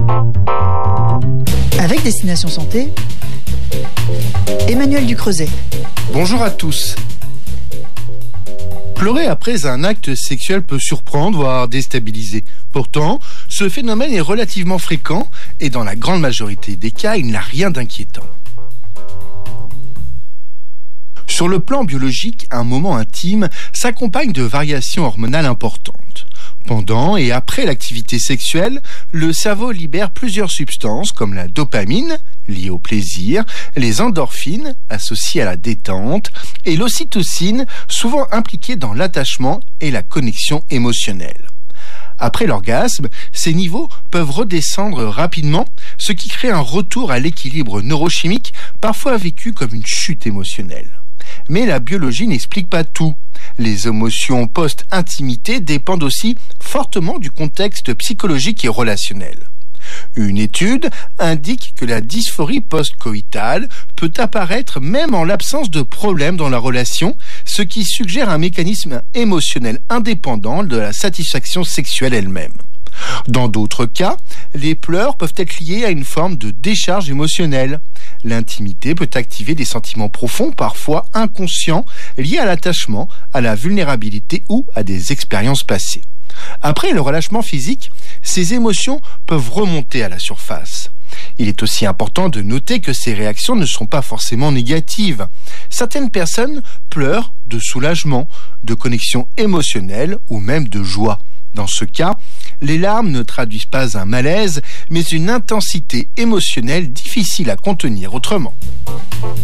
Avec Destination Santé, Emmanuel Ducreuset. Bonjour à tous. Pleurer après un acte sexuel peut surprendre, voire déstabiliser. Pourtant, ce phénomène est relativement fréquent et dans la grande majorité des cas, il n'a rien d'inquiétant. Sur le plan biologique, un moment intime s'accompagne de variations hormonales importantes. Pendant et après l'activité sexuelle, le cerveau libère plusieurs substances comme la dopamine, liée au plaisir, les endorphines, associées à la détente, et l'ocytocine, souvent impliquée dans l'attachement et la connexion émotionnelle. Après l'orgasme, ces niveaux peuvent redescendre rapidement, ce qui crée un retour à l'équilibre neurochimique, parfois vécu comme une chute émotionnelle. Mais la biologie n'explique pas tout. Les émotions post-intimité dépendent aussi fortement du contexte psychologique et relationnel. Une étude indique que la dysphorie post-coïtale peut apparaître même en l'absence de problèmes dans la relation, ce qui suggère un mécanisme émotionnel indépendant de la satisfaction sexuelle elle-même. Dans d'autres cas, les pleurs peuvent être liés à une forme de décharge émotionnelle. L'intimité peut activer des sentiments profonds, parfois inconscients, liés à l'attachement, à la vulnérabilité ou à des expériences passées. Après le relâchement physique, ces émotions peuvent remonter à la surface. Il est aussi important de noter que ces réactions ne sont pas forcément négatives. Certaines personnes pleurent de soulagement, de connexion émotionnelle ou même de joie. Dans ce cas, les larmes ne traduisent pas un malaise, mais une intensité émotionnelle difficile à contenir autrement.